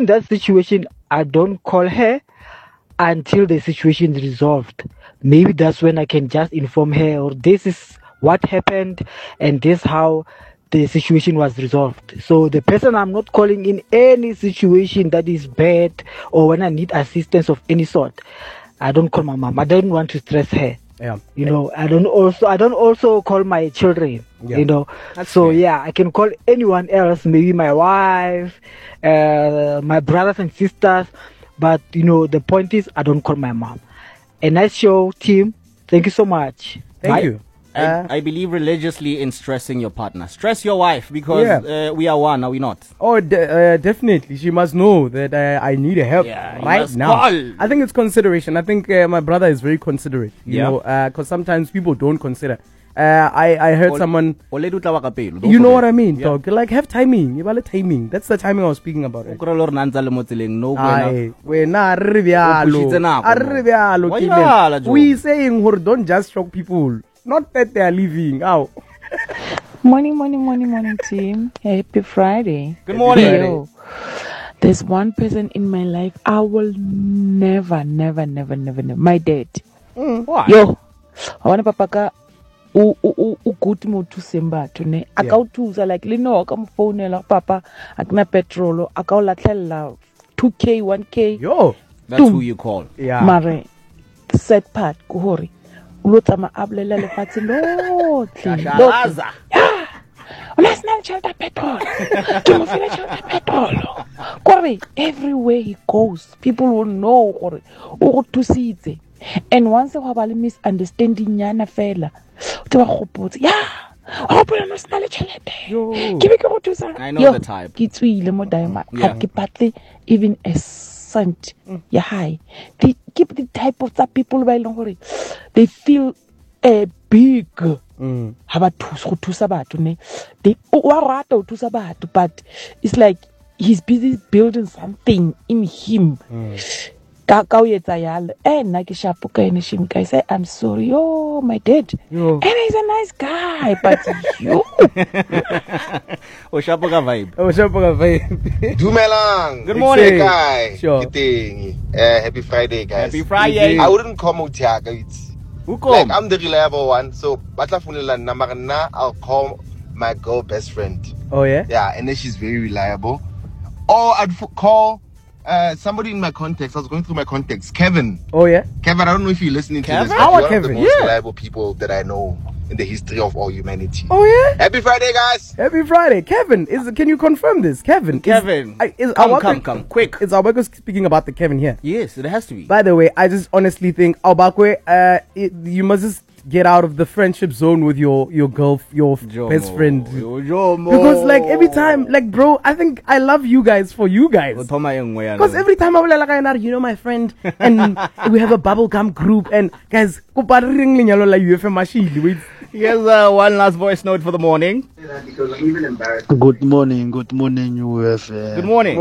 during that situation, I don't call her until the situation is resolved. Maybe that's when I can just inform her, or this is what happened and this how the situation was resolved. So the person I'm not calling in any situation that is bad or when I need assistance of any sort, I don't call my mom. I don't want to stress her. Yeah. You know, I don't also call my children. Yeah. You know, yeah, I can call anyone else, maybe my wife, my brothers and sisters. But you know, the point is, I don't call my mom. A nice show, team. Thank you so much. Thank you. I believe religiously in stressing your partner. Stress your wife because we are one, are we not? Oh, definitely. She must know that I need help right now. Call. I think it's consideration. I think my brother is very considerate. You know, because sometimes people don't consider. I heard someone. You know what I mean, dog? Like, have timing. You valid timing. That's the timing I was speaking about. We saying don't just shock people. Not that they are leaving. Ow. Morning, team. Happy Friday. Good morning. Yo, there's one person in my life I will never. My dad. Why? Yo, I want papa ka ukuthi motho sembatho ne aka o thusa like le no ka mo phonela papa akna petrol aka o latlhella 2k 1k. Yo, that's who you call. Yeah. Mare the sad part ko hore o lotsama ablela lefatse lotlhe ona sna chelta petrol ke mo file chelta petrol kore everywhere he goes people will know gore o go thusitse. And once a ba le misunderstanding yana fela o tla gopotse o bola no sna le chelete ke be ke go thusa. I know the type. Ke tswile mo diamond ha ke patle even a cent ya high. They keep the type of people ba ileng gore they feel big ha ba thusa batho ne they wa rata o thusa batho, but it's like he's busy building something in him. Ka o etsa yalo nna ke shapo ka ene shim ka say I'm sorry my dad and he's a nice guy but you o shapo ka vibe Dumelang. Good morning, guy. Sure. Happy Friday, guys. Happy Friday. I wouldn't call Motiaga. It's Who call? like I'm the reliable one. So I'll call my girl best friend. Oh yeah. Yeah, and then she's very reliable. Or I'd call somebody in my contacts. I was going through my contacts. Kevin. Oh yeah. Kevin, I don't know if you're listening to this, but Our you're one of the Kevin, most reliable people that I know in the history of all humanity. Oh yeah. Happy Friday, guys. Happy Friday. Kevin, can you confirm this? Kevin. Come, quick. Is Albakwe speaking about the Kevin here? Yes, it has to be. By the way, I just honestly think Albakwe, you must just get out of the friendship zone with your best friend. Because like every time, like bro, I think I love you guys for you guys. Because every time I'm like, you know my friend, and we have a bubblegum group, and guys, Here's one last voice note for the morning. Good morning, UFM. Good morning.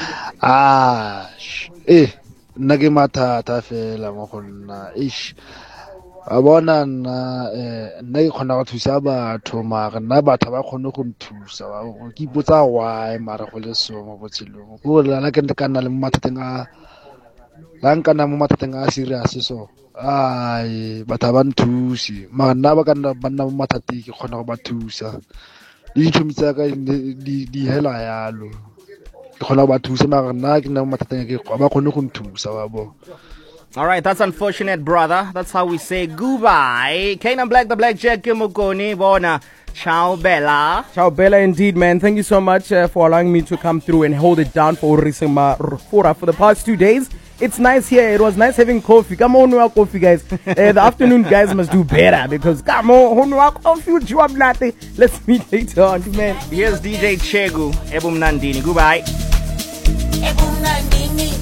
Nage mathata fela mo go nna a bona nna ke khona go thusa batho mara nna batho ba khone go nthusa ke ipotsa why mara go le so mo botshelong go la ke nna le mathateng a la nkana mo mathateng a serious so ai batho ba nthusi mara nna ba kana ba nna mo mathateng ke khona go ba thusa le dithumitsa ka di hela yalo ke khona go ba thusa mara nna ke nna mo mathateng ke ba khone go nthusa ba bo. All right, that's unfortunate, brother. That's how we say goodbye. Kanan Black, the Black Jack, Kimokoni, Bona. Ciao, Bella. Ciao, Bella, indeed, man. Thank you so much for allowing me to come through and hold it down for Risima Rufura for the past 2 days. It's nice here. It was nice having coffee. Come on, no coffee, guys. The afternoon guys must do better because come on, no coffee, job nothing. Let's meet later on, man. Here's DJ Chegu, Ebum Nandini. Goodbye. Ebum Nandini.